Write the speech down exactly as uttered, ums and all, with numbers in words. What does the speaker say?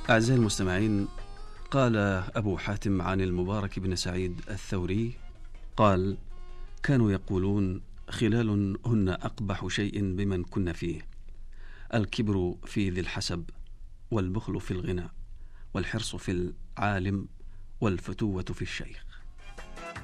أعزائي المستمعين، قال أبو حاتم عن المبارك بن سعيد الثوري قال: كانوا يقولون خلال هن أقبح شيء بمن كن فيه: الكبر في ذي الحسب، والبخل في الغنى، والحرص في العالم، والفتوة في الشيخ.